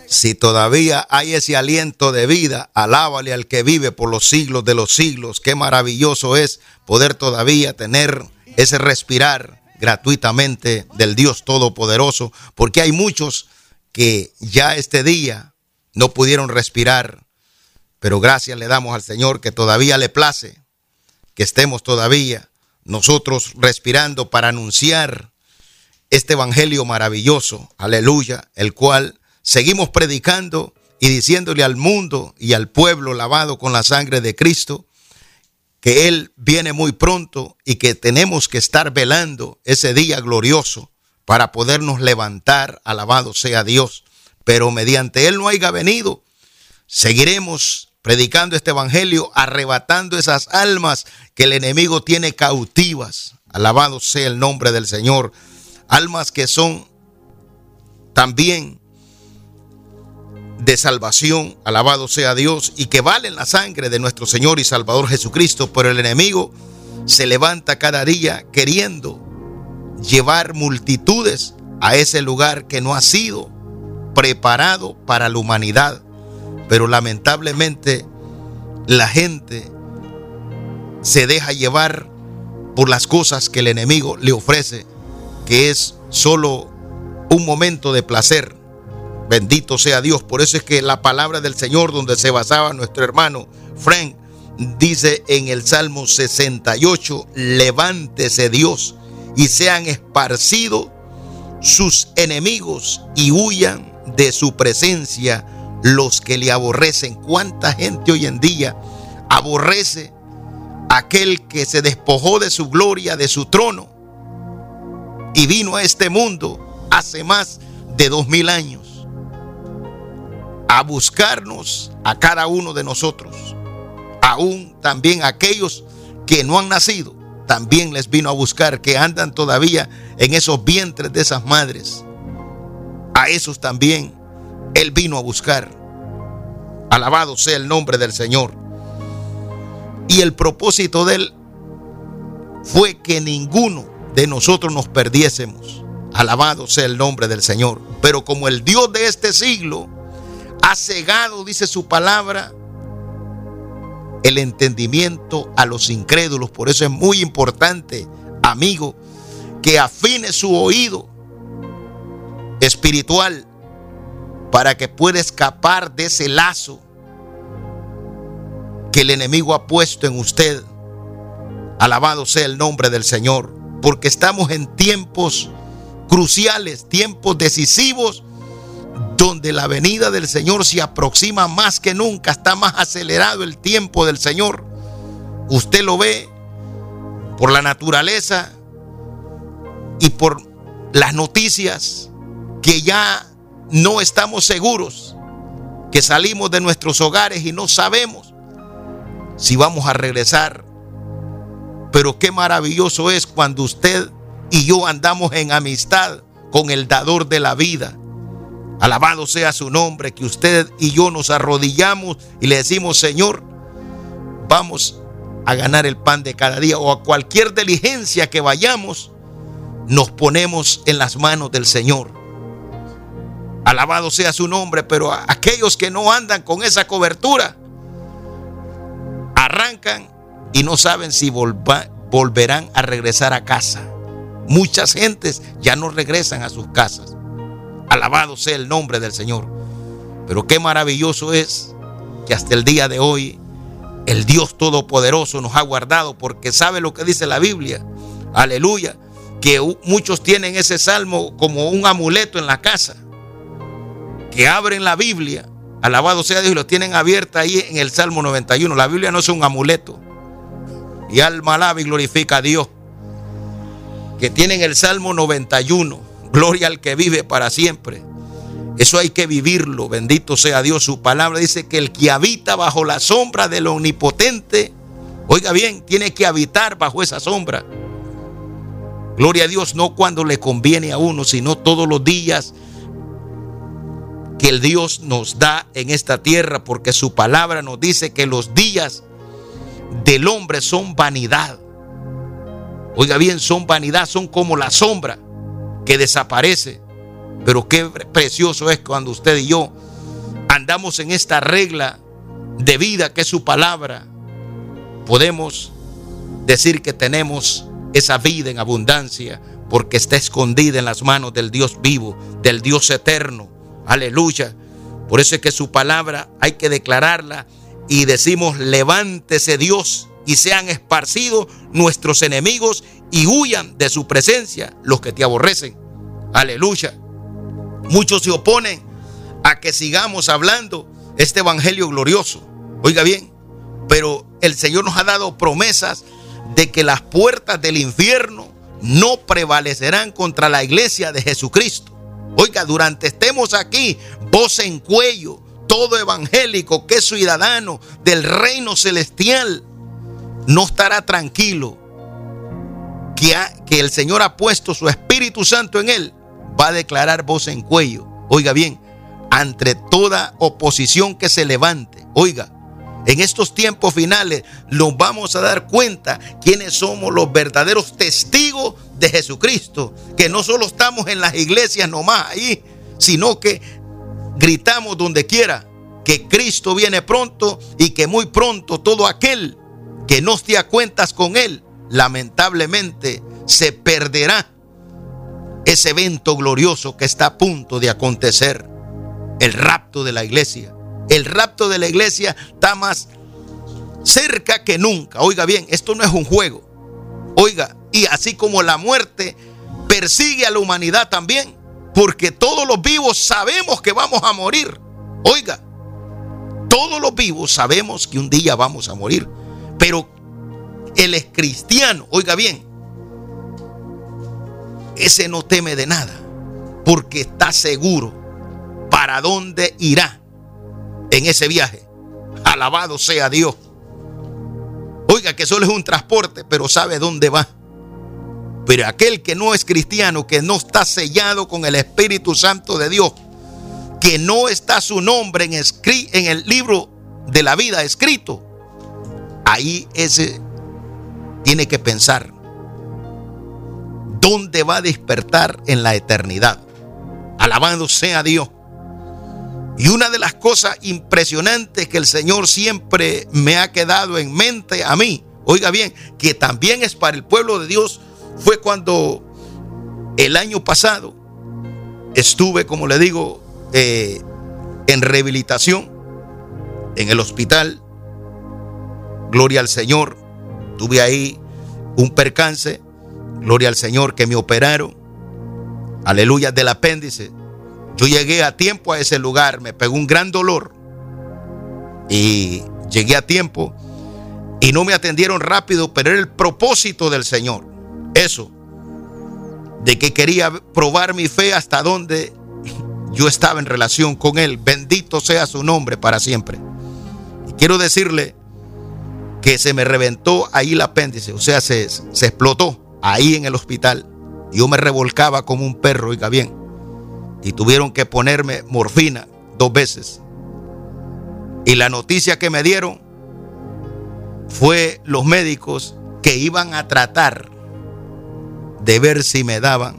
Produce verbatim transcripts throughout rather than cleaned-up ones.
Si todavía hay ese aliento de vida, alábale al que vive por los siglos de los siglos. Qué maravilloso es poder todavía tener ese respirar gratuitamente del Dios Todopoderoso, porque hay muchos que ya este día no pudieron respirar, pero gracias le damos al Señor que todavía le place que estemos todavía nosotros respirando para anunciar este evangelio maravilloso, aleluya, el cual seguimos predicando y diciéndole al mundo y al pueblo lavado con la sangre de Cristo que Él viene muy pronto y que tenemos que estar velando ese día glorioso para podernos levantar, alabado sea Dios. Pero mediante Él no haya venido, seguiremos predicando este evangelio, arrebatando esas almas que el enemigo tiene cautivas. Alabado sea el nombre del Señor. Almas que son también de salvación, alabado sea Dios, y que valen la sangre de nuestro Señor y Salvador Jesucristo. Pero el enemigo se levanta cada día queriendo llevar multitudes a ese lugar que no ha sido preparado para la humanidad. Pero lamentablemente la gente se deja llevar por las cosas que el enemigo le ofrece, que es solo un momento de placer. Bendito sea Dios. Por eso es que la palabra del Señor, donde se basaba nuestro hermano Frank, dice en el Salmo sesenta y ocho: levántese Dios y sean esparcidos sus enemigos y huyan de su presencia los que le aborrecen. ¿Cuánta gente hoy en día aborrece a aquel que se despojó de su gloria, de su trono, y vino a este mundo hace más de dos mil años a buscarnos a cada uno de nosotros? Aún también aquellos que no han nacido, también les vino a buscar, que andan todavía en esos vientres de esas madres. A esos también Él vino a buscar. Alabado sea el nombre del Señor. Y el propósito de Él fue que ninguno de nosotros nos perdiésemos. Alabado sea el nombre del Señor. Pero como el Dios de este siglo ha cegado, dice su palabra, el entendimiento a los incrédulos. Por eso es muy importante, amigo, que afine su oído espiritual para que pueda escapar de ese lazo que el enemigo ha puesto en usted. Alabado sea el nombre del Señor, porque estamos en tiempos cruciales, tiempos decisivos, donde la venida del Señor se aproxima más que nunca. Está más acelerado el tiempo del Señor. Usted lo ve por la naturaleza y por las noticias, que ya no estamos seguros, que salimos de nuestros hogares y no sabemos si vamos a regresar. Pero qué maravilloso es cuando usted y yo andamos en amistad con el dador de la vida. Alabado sea su nombre, que usted y yo nos arrodillamos y le decimos: Señor, vamos a ganar el pan de cada día, o a cualquier diligencia que vayamos, nos ponemos en las manos del Señor. Alabado sea su nombre. Pero a aquellos que no andan con esa cobertura, arrancan y no saben si volva, volverán a regresar a casa. Muchas gentes ya no regresan a sus casas. Alabado sea el nombre del Señor. Pero qué maravilloso es que hasta el día de hoy el Dios Todopoderoso nos ha guardado, porque sabe lo que dice la Biblia. Aleluya. Que muchos tienen ese salmo como un amuleto en la casa, que abren la Biblia, alabado sea Dios, y lo tienen abierta ahí en el Salmo noventa y uno. La Biblia no es un amuleto. Y alma alaba y glorifica a Dios. Que tienen el Salmo noventa y uno. Gloria al que vive para siempre. Eso hay que vivirlo. Bendito sea Dios. Su palabra dice que el que habita bajo la sombra del Omnipotente, oiga bien, tiene que habitar bajo esa sombra. Gloria a Dios, no cuando le conviene a uno, sino todos los días que el Dios nos da en esta tierra, porque su palabra nos dice que los días del hombre son vanidad. Oiga bien, son vanidad, son como la sombra que desaparece. Pero qué precioso es cuando usted y yo andamos en esta regla de vida que es su palabra, podemos decir que tenemos esa vida en abundancia porque está escondida en las manos del Dios vivo, del Dios eterno. Aleluya. Por eso es que su palabra hay que declararla y decimos: levántese Dios y sean esparcidos nuestros enemigos y huyan de su presencia los que te aborrecen. Aleluya. Muchos se oponen a que sigamos hablando este evangelio glorioso. Oiga bien, pero el Señor nos ha dado promesas de que las puertas del infierno no prevalecerán contra la iglesia de Jesucristo. Oiga, durante estemos aquí, voz en cuello, todo evangélico que es ciudadano del reino celestial no estará tranquilo que, ha, que el Señor ha puesto su Espíritu Santo en él. Va a declarar voz en cuello. Oiga bien, ante toda oposición que se levante. Oiga, en estos tiempos finales nos vamos a dar cuenta quiénes somos los verdaderos testigos de Jesucristo, que no solo estamos en las iglesias nomás ahí, sino que gritamos donde quiera que Cristo viene pronto y que muy pronto todo aquel que no esté a cuentas con él, lamentablemente se perderá ese evento glorioso que está a punto de acontecer, el rapto de la iglesia. El rapto de la iglesia está más cerca que nunca. Oiga bien, esto no es un juego. Oiga, y así como la muerte persigue a la humanidad también, porque todos los vivos sabemos que vamos a morir. Oiga, todos los vivos sabemos que un día vamos a morir, pero él es cristiano. Oiga bien, ese no teme de nada, porque está seguro para dónde irá en ese viaje. Alabado sea Dios. Oiga, que solo es un transporte, pero sabe dónde va. Pero aquel que no es cristiano, que no está sellado con el Espíritu Santo de Dios, que no está su nombre en, escri- en el libro de la vida escrito, ahí ese tiene que pensar dónde va a despertar en la eternidad. Alabado sea Dios. Y una de las cosas impresionantes que el Señor siempre me ha quedado en mente a mí, oiga bien, que también es para el pueblo de Dios, fue cuando el año pasado estuve, como le digo, eh, en rehabilitación en el hospital. Gloria al Señor. Tuve ahí un percance. Gloria al Señor que me operaron. Aleluya, del apéndice. Yo llegué a tiempo a ese lugar, me pegó un gran dolor y llegué a tiempo y no me atendieron rápido, pero era el propósito del Señor, eso, de que quería probar mi fe hasta donde yo estaba en relación con Él. Bendito sea su nombre para siempre. Y quiero decirle que se me reventó ahí el apéndice, o sea, se, se explotó ahí en el hospital. Yo me revolcaba como un perro, oiga bien. Y tuvieron que ponerme morfina dos veces. Y la noticia que me dieron fue los médicos que iban a tratar de ver si me daban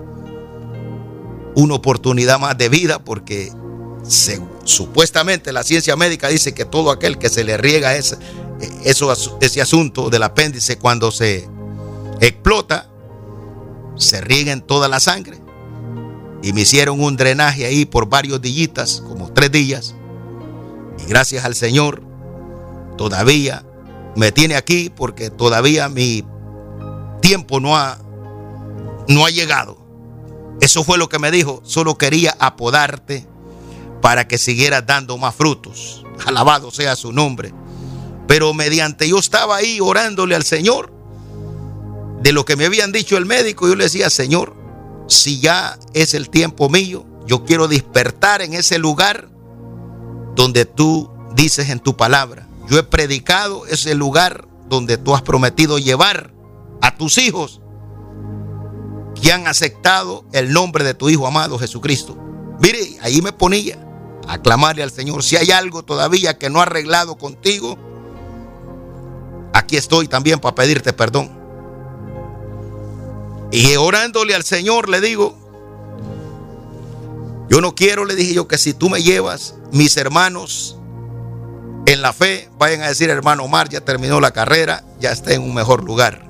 una oportunidad más de vida, porque se, supuestamente la ciencia médica dice que todo aquel que se le riega ese, eso, ese asunto del apéndice, cuando se explota, se riega en toda la sangre. Y me hicieron un drenaje ahí por varios días, como tres días. Y gracias al Señor, todavía me tiene aquí, porque todavía mi tiempo no ha, no ha llegado. Eso fue lo que me dijo. Solo quería apodarte para que siguieras dando más frutos. Alabado sea su nombre. Pero mediante yo estaba ahí orándole al Señor, de lo que me habían dicho el médico, yo le decía: Señor, si ya es el tiempo mío, yo quiero despertar en ese lugar donde tú dices en tu palabra. Yo he predicado ese lugar donde tú has prometido llevar a tus hijos que han aceptado el nombre de tu Hijo amado Jesucristo. Mire, ahí me ponía a clamarle al Señor: si hay algo todavía que no ha arreglado contigo, aquí estoy también para pedirte perdón. Y orándole al Señor le digo: Yo no quiero, le dije yo, que si tú me llevas, mis hermanos en la fe vayan a decir: hermano Omar ya terminó la carrera, ya está en un mejor lugar.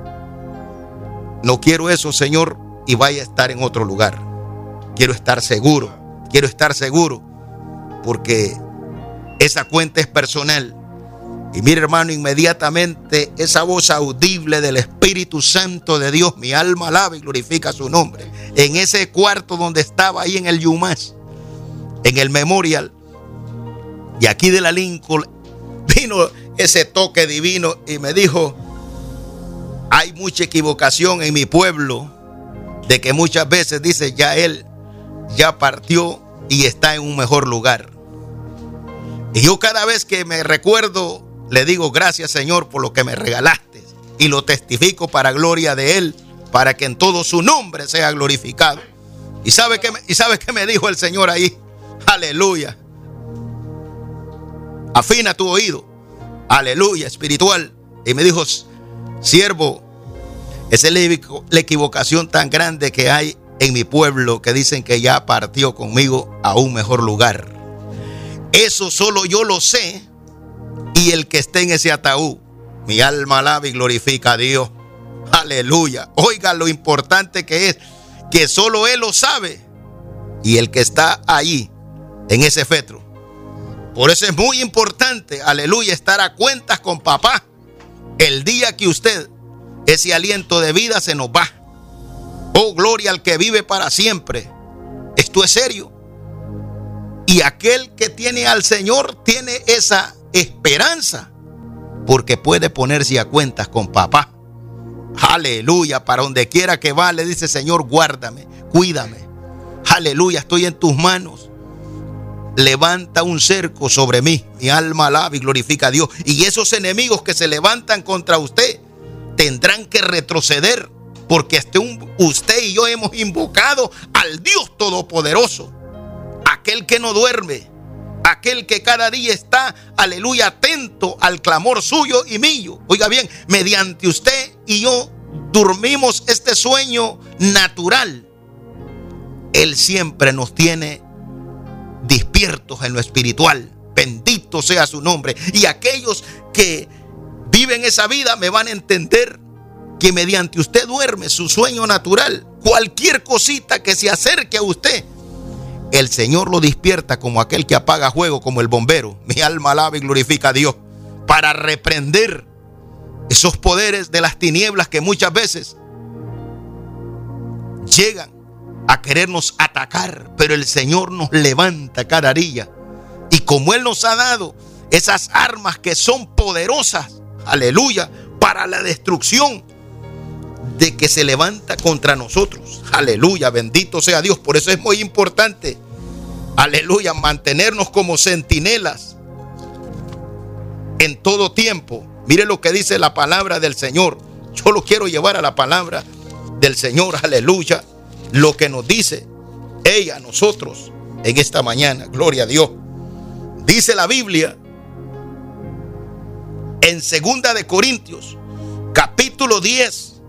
No quiero eso, Señor, y vaya a estar en otro lugar. Quiero estar seguro, quiero estar seguro, porque esa cuenta es personal. Y mire, hermano, inmediatamente esa voz audible del Espíritu Santo de Dios, mi alma alaba y glorifica su nombre. En ese cuarto donde estaba ahí en el Yumas, en el Memorial, y aquí de la Lincoln, vino ese toque divino y me dijo: hay mucha equivocación en mi pueblo, de que muchas veces dice ya él ya partió y está en un mejor lugar. Y yo cada vez que me recuerdo, le digo: gracias, Señor, por lo que me regalaste, y lo testifico para gloria de Él, para que en todo su nombre sea glorificado. ¿Y sabe qué me, y sabe qué me dijo el Señor ahí? Aleluya. Afina tu oído. Aleluya, espiritual. Y me dijo: siervo, esa es la equivocación tan grande que hay en mi pueblo, que dicen que ya partió conmigo a un mejor lugar. Eso solo yo lo sé, y el que esté en ese ataúd. Mi alma alaba y glorifica a Dios. Aleluya. Oiga lo importante que es, que solo Él lo sabe, y el que está allí en ese féretro. Por eso es muy importante, aleluya, estar a cuentas con papá el día que usted, ese aliento de vida se nos va. Oh, gloria al que vive para siempre. Esto es serio. Y aquel que tiene al Señor tiene esa esperanza, porque puede ponerse a cuentas con papá. Aleluya. Para donde quiera que va, le dice: Señor, guárdame, cuídame. Aleluya, estoy en tus manos. Levanta un cerco sobre mí. Mi alma alaba y glorifica a Dios. Y esos enemigos que se levantan contra usted tendrán que retroceder, porque este un, usted y yo hemos invocado al Dios Todopoderoso, aquel que no duerme, aquel que cada día está, aleluya, atento al clamor suyo y mío. Oiga bien, mediante usted y yo dormimos este sueño natural. Él siempre nos tiene despiertos en lo espiritual. Bendito sea su nombre. Y aquellos que viven esa vida me van a entender que mediante usted duerme su sueño natural, cualquier cosita que se acerque a usted, el Señor lo despierta como aquel que apaga fuego, como el bombero. Mi alma alaba y glorifica a Dios, para reprender esos poderes de las tinieblas que muchas veces llegan a querernos atacar, pero el Señor nos levanta cada día. Y como Él nos ha dado esas armas que son poderosas, aleluya, para la destrucción de que se levanta contra nosotros. Aleluya, bendito sea Dios. Por eso es muy importante, aleluya, mantenernos como centinelas en todo tiempo. Mire lo que dice la palabra del Señor. Yo lo quiero llevar a la palabra del Señor, aleluya. Lo que nos dice ella a nosotros en esta mañana, gloria a Dios. Dice la Biblia en segunda de Corintios, capítulo diez,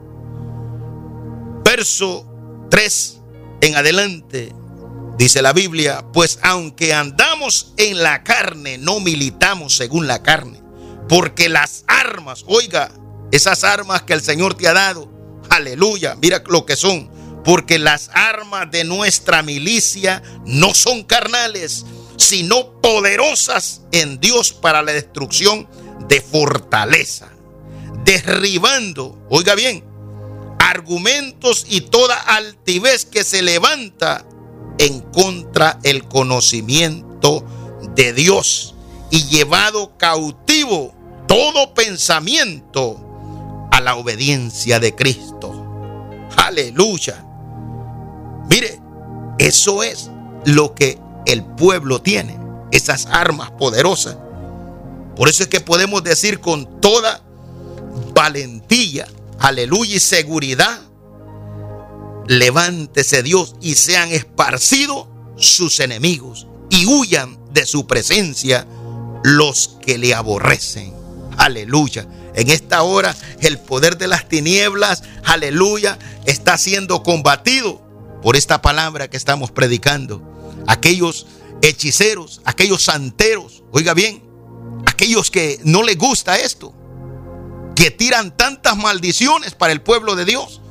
verso tres en adelante. Dice la Biblia: pues aunque andamos en la carne, no militamos según la carne, porque las armas, oiga, esas armas que el Señor te ha dado, aleluya, mira lo que son. Porque las armas de nuestra milicia no son carnales, sino poderosas en Dios para la destrucción de fortaleza, derribando, oiga bien, argumentos y toda altivez que se levanta en contra el conocimiento de Dios, y llevado cautivo todo pensamiento a la obediencia de Cristo. Aleluya. Mire, eso es lo que el pueblo tiene, esas armas poderosas. Por eso es que podemos decir con toda valentía, aleluya, y seguridad: levántese Dios y sean esparcidos sus enemigos, y huyan de su presencia los que le aborrecen. Aleluya. En esta hora el poder de las tinieblas, aleluya, está siendo combatido por esta palabra que estamos predicando. aquellos hechiceros, aquellos santeros, oiga bien, aquellos que no les gusta esto, que tiran tantas maldiciones para el pueblo de Dios.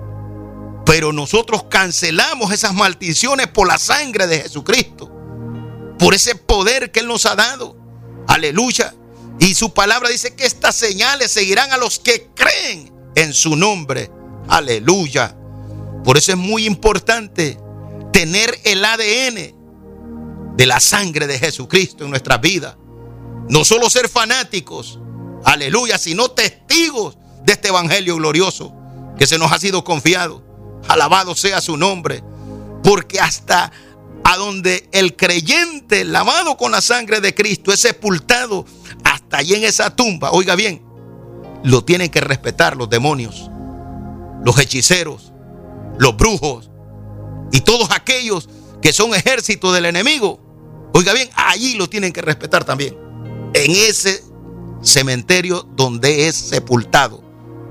Pero nosotros cancelamos esas maldiciones por la sangre de Jesucristo, por ese poder que Él nos ha dado. Aleluya. Y su palabra dice que estas señales seguirán a los que creen en su nombre. Aleluya. Por eso es muy importante tener el A D N de la sangre de Jesucristo en nuestras vidas. No solo ser fanáticos, aleluya, sino testigos de este evangelio glorioso que se nos ha sido confiado. Alabado sea su nombre. Porque hasta a donde el creyente lavado con la sangre de Cristo es sepultado, hasta allí en esa tumba, oiga bien, lo tienen que respetar los demonios, los hechiceros, los brujos y todos aquellos que son ejércitos del enemigo. Oiga bien, allí lo tienen que respetar también, en ese cementerio donde es sepultado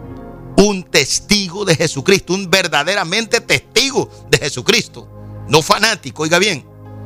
un testigo de Jesucristo, un verdaderamente testigo de Jesucristo, no fanático. Oiga bien,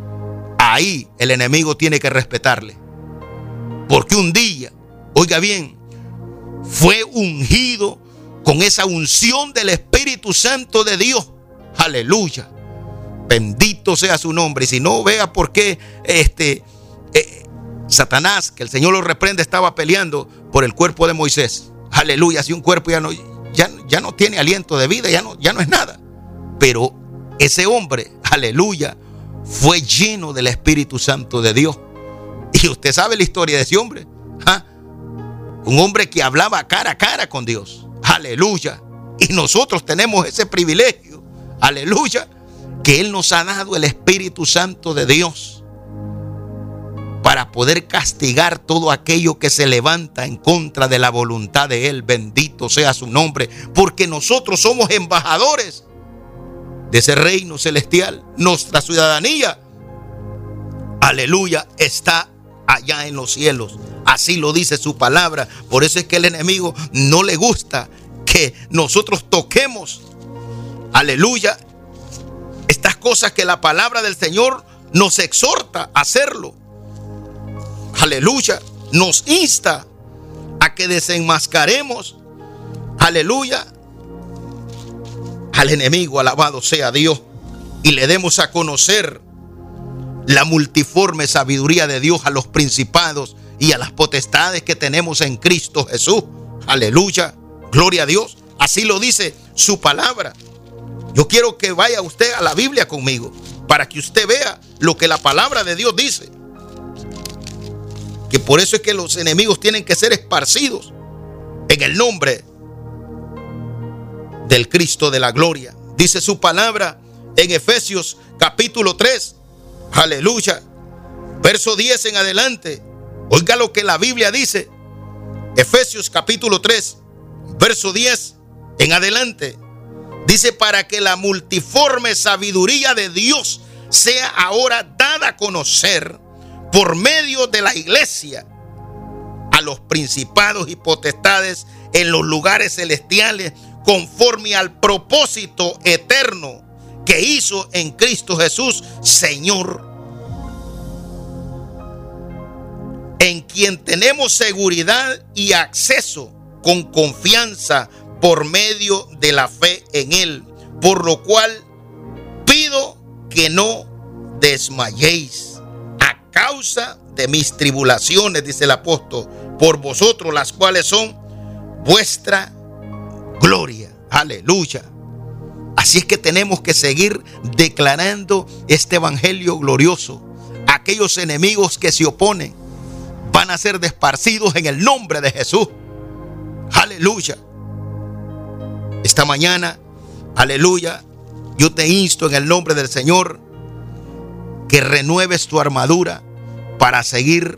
ahí el enemigo tiene que respetarle, porque un día, oiga bien, fue ungido con esa unción del Espíritu Santo de Dios. Aleluya. Bendito sea su nombre. Y si no, vea por qué este eh, Satanás, que el Señor lo reprende, estaba peleando por el cuerpo de Moisés. Aleluya. Si un cuerpo ya no, ya, ya no tiene aliento de vida, ya no, ya no es nada. Pero ese hombre, aleluya, fue lleno del Espíritu Santo de Dios. Y usted sabe la historia de ese hombre. ¿Ah? Un hombre que hablaba cara a cara con Dios. Aleluya. Y nosotros tenemos ese privilegio. Aleluya. Que Él nos ha dado el Espíritu Santo de Dios para poder castigar todo aquello que se levanta en contra de la voluntad de Él. Bendito sea su nombre. Porque nosotros somos embajadores de ese reino celestial. Nuestra ciudadanía, aleluya, está allá en los cielos. Así lo dice su palabra. Por eso es que el enemigo no le gusta que nosotros toquemos, aleluya, estas cosas que la palabra del Señor nos exhorta a hacerlo. Aleluya. Nos insta a que desenmascaremos, aleluya, al enemigo. Alabado sea Dios. Y le demos a conocer la multiforme sabiduría de Dios a los principados y a las potestades que tenemos en Cristo Jesús. Aleluya. Gloria a Dios. Así lo dice su palabra. Yo quiero que vaya usted a la Biblia conmigo para que usted vea lo que la palabra de Dios dice. Que por eso es que los enemigos tienen que ser esparcidos en el nombre del Cristo de la gloria. Dice su palabra en Efesios capítulo tres. Aleluya. Verso diez en adelante. Oiga lo que la Biblia dice. Efesios capítulo tres, verso diez en adelante. Dice: para que la multiforme sabiduría de Dios sea ahora dada a conocer por medio de la iglesia a los principados y potestades en los lugares celestiales, conforme al propósito eterno que hizo en Cristo Jesús, Señor, en quien tenemos seguridad y acceso con confianza por medio de la fe en Él, por lo cual pido que no desmayéis a causa de mis tribulaciones, dice el apóstol, por vosotros, las cuales son vuestra gloria. Aleluya. Así es que tenemos que seguir declarando este evangelio glorioso. Aquellos enemigos que se oponen van a ser desparcidos en el nombre de Jesús. Aleluya. Esta mañana, aleluya, yo te insto en el nombre del Señor que renueves tu armadura para seguir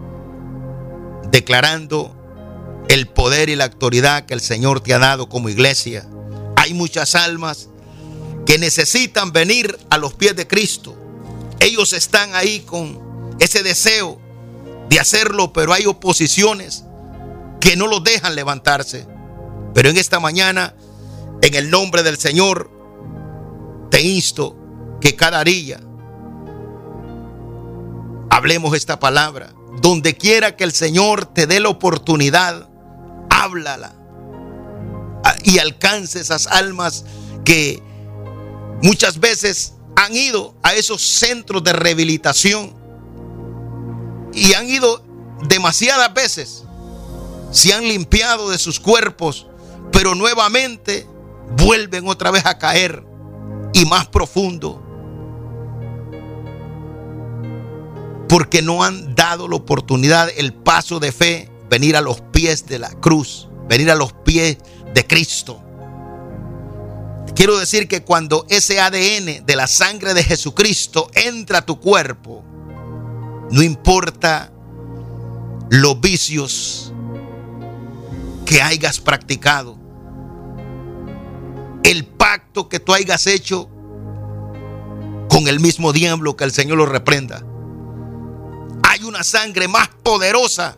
declarando el poder y la autoridad que el Señor te ha dado como iglesia. Hay muchas almas que necesitan venir a los pies de Cristo. Ellos están ahí con ese deseo de hacerlo, pero hay oposiciones que no los dejan levantarse. Pero en esta mañana, en el nombre del Señor, te insto que cada día Hablemos esta palabra. Donde quiera que el Señor te dé la oportunidad, háblala y alcance esas almas que muchas veces han ido a esos centros de rehabilitación y han ido demasiadas veces, se han limpiado de sus cuerpos, pero nuevamente vuelven otra vez a caer y más profundo, porque no han dado la oportunidad, el paso de fe, venir a los pies de la cruz, venir a los pies de Cristo. Quiero decir que cuando ese A D N de la sangre de Jesucristo entra a tu cuerpo, no importa los vicios que hayas practicado, el pacto que tú hayas hecho con el mismo diablo, que el Señor lo reprenda. Hay una sangre más poderosa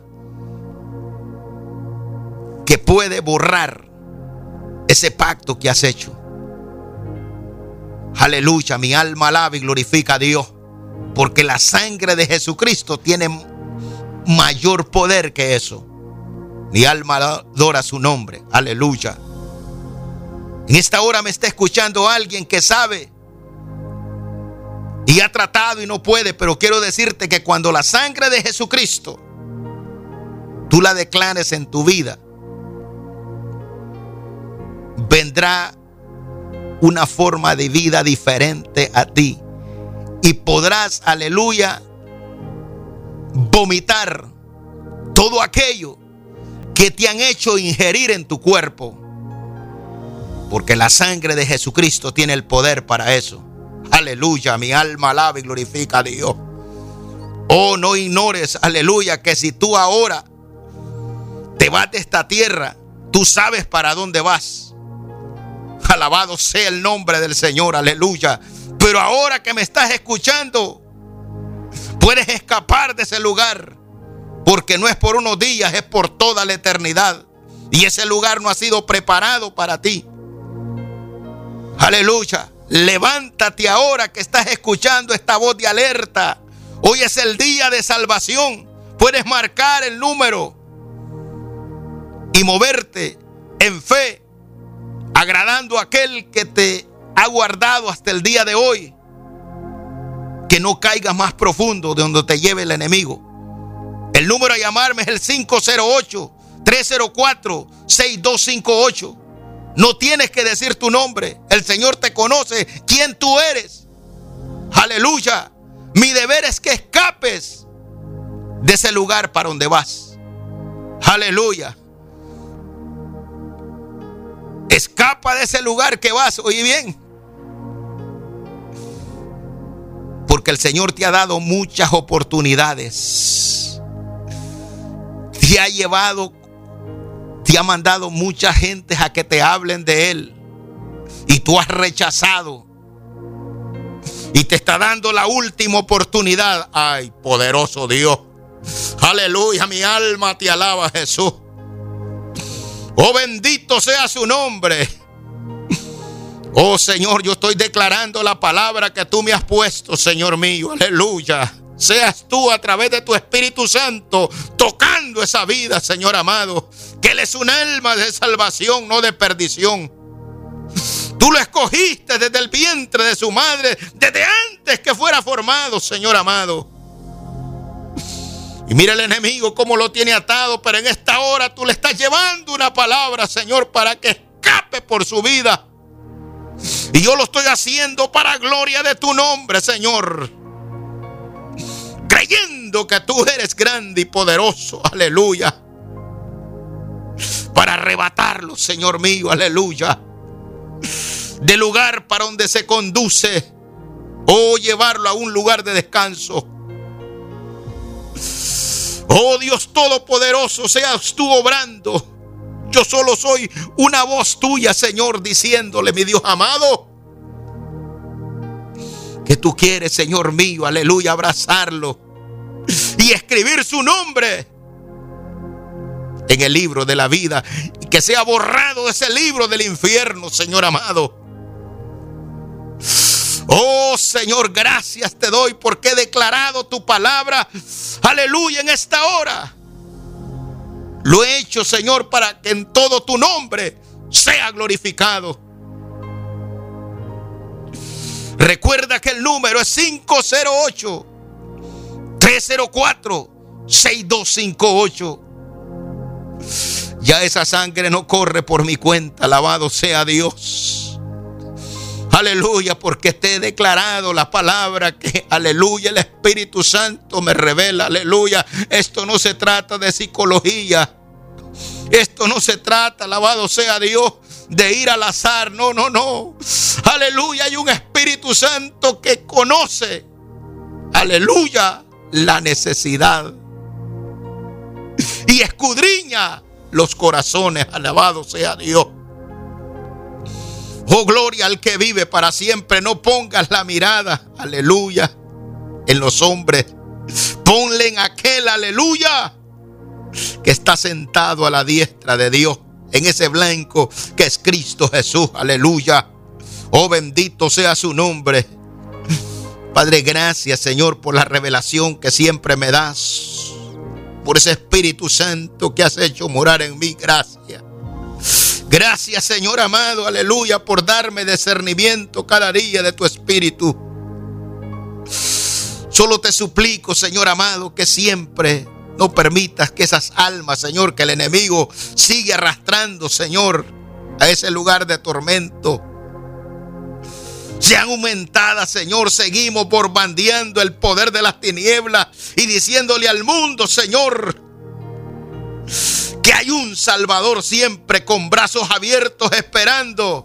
que puede borrar ese pacto que has hecho. Aleluya, mi alma alaba y glorifica a Dios, porque la sangre de Jesucristo tiene mayor poder que eso. Mi alma adora su nombre. Aleluya. En esta hora me está escuchando alguien que sabe y ha tratado y no puede, pero quiero decirte que cuando la sangre de Jesucristo tú la declares en tu vida, vendrá una forma de vida diferente a ti y podrás, aleluya, vomitar todo aquello que te han hecho ingerir en tu cuerpo, porque la sangre de Jesucristo tiene el poder para eso. Aleluya, mi alma alaba y glorifica a Dios. Oh, no ignores, aleluya, que si tú ahora te vas de esta tierra, tú sabes para dónde vas. Alabado sea el nombre del Señor, aleluya. Pero ahora que me estás escuchando, puedes escapar de ese lugar, porque no es por unos días, es por toda la eternidad. Y ese lugar no ha sido preparado para ti. Aleluya. Levántate ahora que estás escuchando esta voz de alerta. Hoy es el día de salvación. Puedes marcar el número y moverte en fe, agradando a aquel que te ha guardado hasta el día de hoy. Que no caigas más profundo de donde te lleve el enemigo. El número a llamarme es el cinco cero ocho, tres cero cuatro, seis dos cinco ocho. No tienes que decir tu nombre. El Señor te conoce quién tú eres. Aleluya. Mi deber es que escapes de ese lugar para donde vas. Aleluya. Escapa de ese lugar que vas. Oye bien. Porque el Señor te ha dado muchas oportunidades. Te ha llevado, te ha mandado mucha gente a que te hablen de Él. Y tú has rechazado. Y te está dando la última oportunidad. Ay, poderoso Dios. Aleluya, mi alma te alaba, Jesús. Oh, bendito sea su nombre. Oh, Señor, yo estoy declarando la palabra que tú me has puesto, Señor mío. Aleluya. Seas tú a través de tu Espíritu Santo tocando esa vida, Señor amado. Que Él es un alma de salvación, no de perdición. Tú lo escogiste desde el vientre de su madre, desde antes que fuera formado, Señor amado. Y mira el enemigo cómo lo tiene atado, pero en esta hora tú le estás llevando una palabra, Señor, para que escape por su vida. Y yo lo estoy haciendo para gloria de tu nombre, Señor. Creyendo que tú eres grande y poderoso, aleluya. Para arrebatarlo, Señor mío, aleluya. Del lugar para donde se conduce, o llevarlo a un lugar de descanso. Oh Dios Todopoderoso, seas tú obrando. Yo solo soy una voz tuya, Señor, diciéndole, mi Dios amado, que tú quieres, Señor mío, aleluya, abrazarlo y escribir su nombre en el libro de la vida, y que sea borrado ese libro del infierno, Señor amado. Oh Señor, gracias te doy porque he declarado tu palabra, aleluya, en esta hora. Lo he hecho, Señor, para que en todo tu nombre sea glorificado. Recuerda que el número es cinco cero ocho, tres cero cuatro, seis dos cinco ocho. Ya esa sangre no corre por mi cuenta, alabado sea Dios. Aleluya, porque te he declarado la palabra que, aleluya, el Espíritu Santo me revela, aleluya. Esto no se trata de psicología. Esto no se trata, alabado sea Dios, de ir al azar. No, no, no. Aleluya, hay un Espíritu Santo que conoce, aleluya, la necesidad. Y escudriña los corazones, alabado sea Dios. Oh, gloria al que vive para siempre. No pongas la mirada, aleluya, en los hombres. Ponle en aquel, aleluya, que está sentado a la diestra de Dios, en ese blanco que es Cristo Jesús, aleluya. Oh, bendito sea su nombre. Padre, gracias, Señor, por la revelación que siempre me das, por ese Espíritu Santo que has hecho morar en mí. Gracias. Gracias, Señor amado, aleluya, por darme discernimiento cada día de tu Espíritu. Solo te suplico, Señor amado, que siempre no permitas que esas almas, Señor, que el enemigo sigue arrastrando, Señor, a ese lugar de tormento, sean aumentadas, Señor. Seguimos bombardeando el poder de las tinieblas y diciéndole al mundo, Señor, que hay un Salvador siempre con brazos abiertos esperando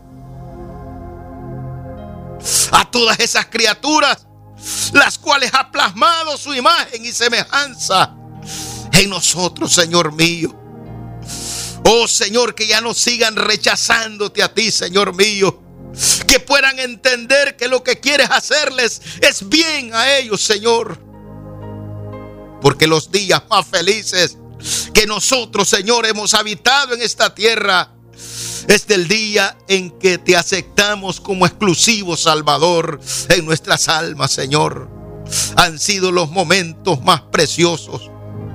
a todas esas criaturas, las cuales ha plasmado su imagen y semejanza en nosotros, Señor mío. Oh, Señor, que ya no sigan rechazándote a ti, Señor mío. Que puedan entender que lo que quieres hacerles es bien a ellos, Señor. Porque los días más felices que nosotros, Señor, hemos habitado en esta tierra es del día en que te aceptamos como exclusivo Salvador en nuestras almas, Señor. Han sido los momentos más preciosos,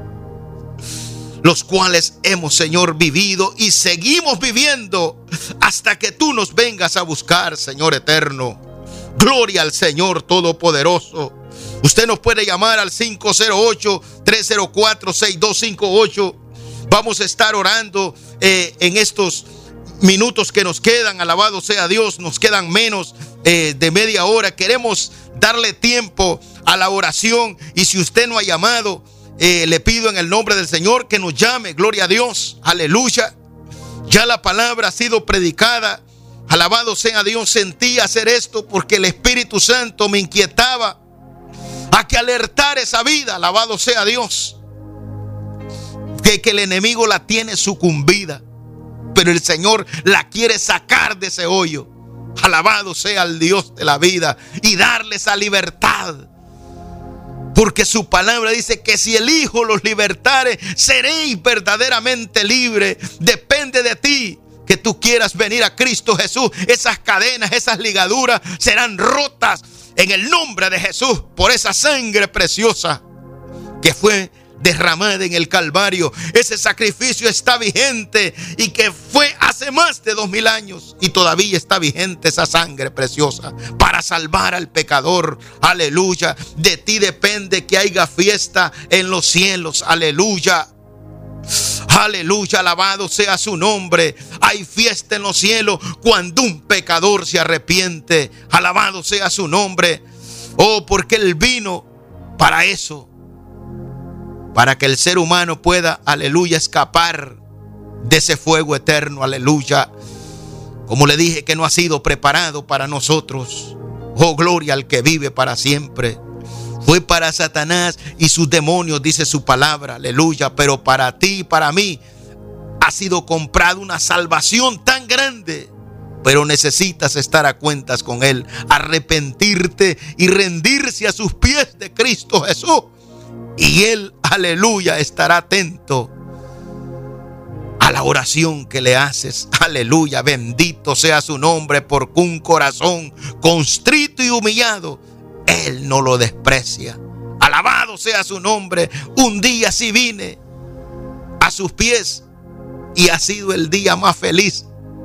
los cuales hemos, Señor, vivido y seguimos viviendo hasta que tú nos vengas a buscar, Señor eterno. Gloria al Señor Todopoderoso. Usted nos puede llamar al cinco cero ocho, tres cero cuatro, seis dos cinco ocho. Vamos a estar orando eh, en estos minutos que nos quedan. Alabado sea Dios, nos quedan menos eh, de media hora. Queremos darle tiempo a la oración, y si usted no ha llamado, Eh, le pido en el nombre del Señor que nos llame. Gloria a Dios, aleluya. Ya la palabra ha sido predicada, alabado sea Dios. Sentí hacer esto porque el Espíritu Santo me inquietaba a que alertar esa vida, alabado sea Dios, que, que el enemigo la tiene sucumbida, pero el Señor la quiere sacar de ese hoyo. Alabado sea el Dios de la vida y darle esa libertad. Porque su palabra dice que si el Hijo los libertare, seréis verdaderamente libres. Depende de ti que tú quieras venir a Cristo Jesús. Esas cadenas, esas ligaduras serán rotas en el nombre de Jesús por esa sangre preciosa que fue derramada en el Calvario. Ese sacrificio está vigente y que fue hace más de dos mil años, y todavía está vigente esa sangre preciosa para salvar al pecador. Aleluya. De ti depende que haya fiesta en los cielos. Aleluya. Aleluya, alabado sea su nombre. Hay fiesta en los cielos cuando un pecador se arrepiente. Alabado sea su nombre. Oh, porque Él vino para eso, para que el ser humano pueda, aleluya, escapar de ese fuego eterno, aleluya. Como le dije, que no ha sido preparado para nosotros. Oh, gloria al que vive para siempre. Fue para Satanás y sus demonios, dice su palabra, aleluya. Pero para ti y para mí ha sido comprada una salvación tan grande. Pero necesitas estar a cuentas con Él, arrepentirte y rendirse a sus pies de Cristo Jesús. Y Él, aleluya, estará atento a la oración que le haces. Aleluya, bendito sea su nombre, porque un corazón contrito y humillado Él no lo desprecia. Alabado sea su nombre. Un día sí vine a sus pies y ha sido el día más feliz,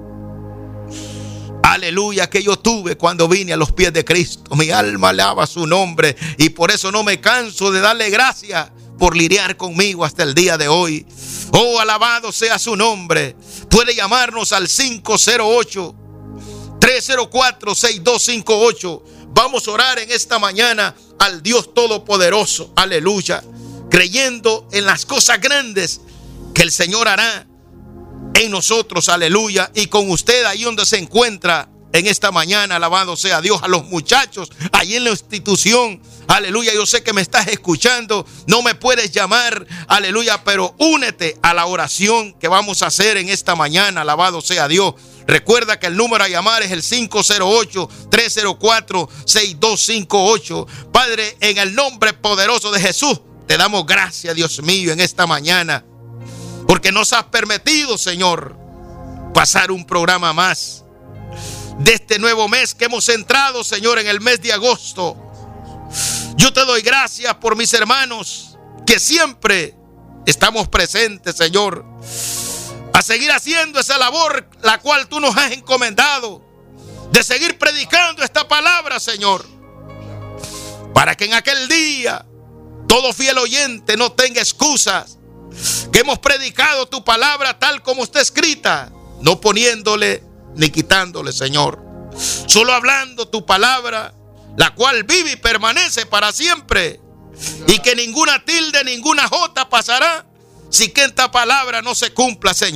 aleluya, que yo tuve cuando vine a los pies de Cristo. Mi alma alaba su nombre y por eso no me canso de darle gracias por lidiar conmigo hasta el día de hoy. Oh, alabado sea su nombre. Puede llamarnos al cinco cero ocho, tres cero cuatro, seis dos cinco ocho. Vamos a orar en esta mañana al Dios Todopoderoso, aleluya, creyendo en las cosas grandes que el Señor hará en nosotros, aleluya, y con usted ahí donde se encuentra en esta mañana, alabado sea Dios. A los muchachos ahí en la institución, aleluya, yo sé que me estás escuchando, no me puedes llamar, aleluya, pero únete a la oración que vamos a hacer en esta mañana, alabado sea Dios. Recuerda que el número a llamar es el cinco cero ocho, tres cero cuatro, seis dos cinco ocho. Padre, en el nombre poderoso de Jesús, te damos gracias, Dios mío, en esta mañana, porque nos has permitido, Señor, pasar un programa más de este nuevo mes que hemos entrado, Señor, en el mes de agosto. Yo te doy gracias por mis hermanos que siempre estamos presentes, Señor, a seguir haciendo esa labor la cual tú nos has encomendado, de seguir predicando esta palabra, Señor, para que en aquel día todo fiel oyente no tenga excusas, que hemos predicado tu palabra tal como está escrita, no poniéndole ni quitándole, Señor, solo hablando tu palabra, la cual vive y permanece para siempre, y que ninguna tilde, ninguna jota pasará si que esta palabra no se cumpla, Señor.